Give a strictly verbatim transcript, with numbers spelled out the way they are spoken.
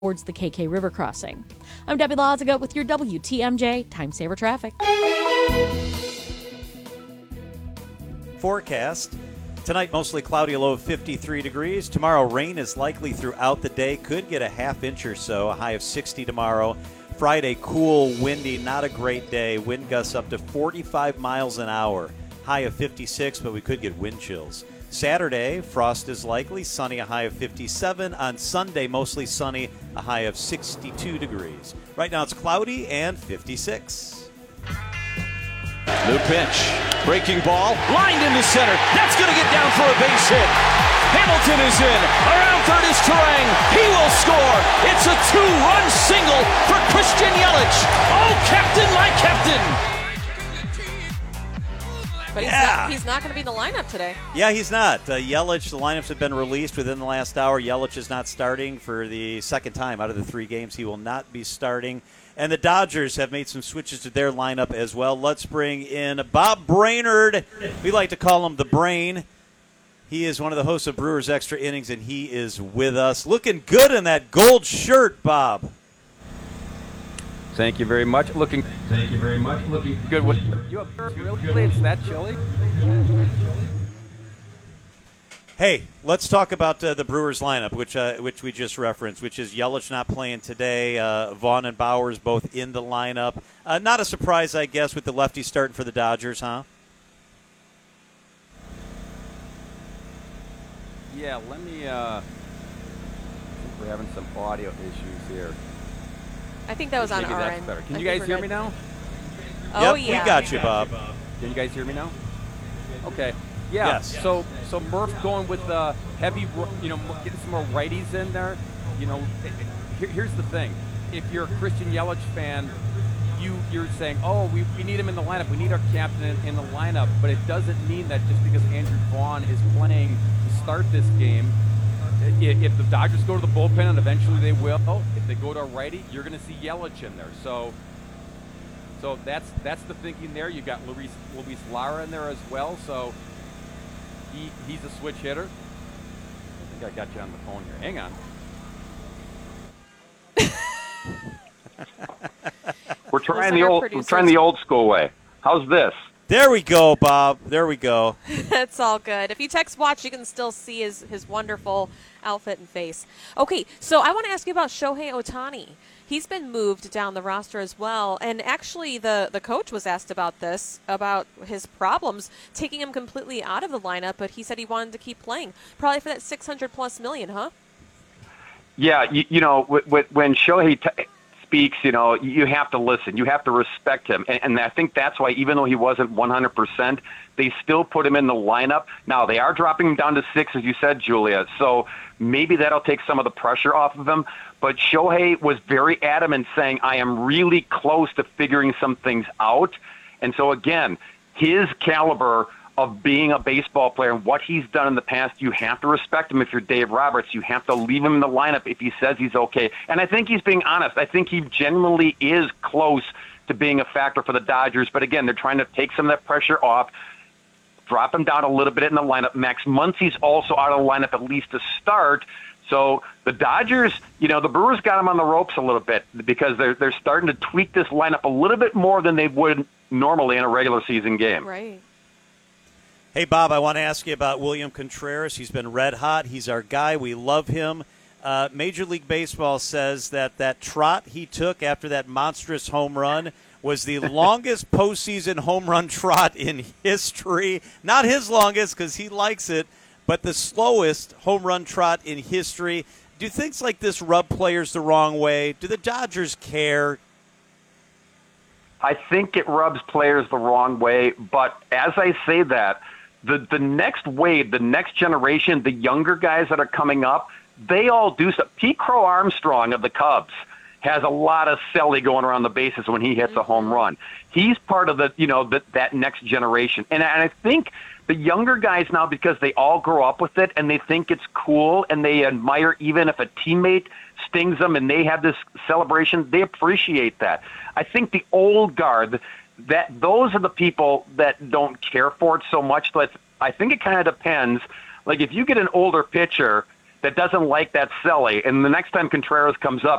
towards the K K River crossing. I'm Debbie Lazaga with your W T M J Time Saver Traffic. Forecast. Tonight, mostly cloudy, a low of fifty-three degrees. Tomorrow, rain is likely throughout the day. Could get a half inch or so, a high of sixty tomorrow. Friday, cool, windy, not a great day. Wind gusts up to forty-five miles an hour. High of fifty-six, but we could get wind chills. Saturday, frost is likely, sunny, a high of fifty-seven. On Sunday, mostly sunny, a high of sixty-two degrees. Right now, it's cloudy and fifty-six. New pitch, breaking ball, lined into center. That's going to get down for a base hit. Hamilton is in. Around third is Turang. He will score. It's a two-run single for Christian Yelich. Oh, Captain, my Captain. But he's yeah. not, he's not going to be in the lineup today. Yeah, he's not. Uh, Yelich, the lineups have been released within the last hour. Yelich is not starting for the second time out of the three games. He will not be starting. And the Dodgers have made some switches to their lineup as well. Let's bring in Bob Brainerd. We like to call him the Brain. He is one of the hosts of Brewers Extra Innings, and he is with us. Looking good in that gold shirt, Bob. Thank you very much. Looking. Thank you very much. Looking good. What, you up there? Really? It's that chilly? Hey, let's talk about uh, the Brewers lineup, which uh, which we just referenced, which is Yelich not playing today, uh, Vaughn and Bowers both in the lineup. Uh, not a surprise, I guess, with the lefty starting for the Dodgers, huh? Yeah, let me. Uh, I think we're having some audio issues here. I think that was on Maybe our that's end. better. Can I you think guys hear good. me now? Oh, yep, yeah. we got you, Bob. Can you guys hear me now? Okay. Yeah. Yes. So, so Murph going with the heavy, you know, getting some more righties in there. You know, here, here's the thing: if you're a Christian Yelich fan, you you're saying, oh, we, we need him in the lineup. We need our captain in, in the lineup. But it doesn't mean that just because Andrew Vaughn is playing to start this game. If the Dodgers go to the bullpen, and eventually they will, if they go to a righty, you're going to see Yelich in there. So, so that's that's the thinking there. You got Luis Luis Lara in there as well. So he he's a switch hitter. I think I got you on the phone here. Hang on. We're trying the old we're trying the old school way. How's this? There we go, Bob. There we go. That's all good. If you text watch, you can still see his, his wonderful outfit and face. Okay, so I want to ask you about Shohei Ohtani. He's been moved down the roster as well. And actually, the, the coach was asked about this, about his problems, taking him completely out of the lineup, but he said he wanted to keep playing. Probably for that six hundred plus million, huh? Yeah, you, you know, when Shohei t- speaks, you know, you have to listen. You have to respect him. And, and I think that's why, even though he wasn't one hundred percent, they still put him in the lineup. Now, they are dropping him down to six, as you said, Julia. So maybe that'll take some of the pressure off of him. But Shohei was very adamant, saying, I am really close to figuring some things out. And so, again, his caliber of being a baseball player and what he's done in the past, you have to respect him. If you're Dave Roberts, you have to leave him in the lineup if he says he's okay. And I think he's being honest. I think he genuinely is close to being a factor for the Dodgers. But again, they're trying to take some of that pressure off, drop him down a little bit in the lineup. Max Muncy's also out of the lineup, at least to start. So the Dodgers, you know, the Brewers got him on the ropes a little bit because they're they're starting to tweak this lineup a little bit more than they would normally in a regular season game. Right. Hey, Bob, I want to ask you about William Contreras. He's been red hot. He's our guy. We love him. Uh, Major League Baseball says that that trot he took after that monstrous home run was the longest postseason home run trot in history. Not his longest because he likes it, but the slowest home run trot in history. Do things like this rub players the wrong way? Do the Dodgers care? I think it rubs players the wrong way, but as I say that, the the next wave, the next generation, the younger guys that are coming up, they all do stuff. Pete Crow Armstrong of the Cubs has a lot of celly going around the bases when he hits a home run. He's part of the, you know, the, that next generation. And, and I think the younger guys now, because they all grow up with it and they think it's cool and they admire even if a teammate stings them and they have this celebration, they appreciate that. I think the old guard, that those are the people that don't care for it so much. But I think it kind of depends. Like if you get an older pitcher that doesn't like that celly, and the next time Contreras comes up,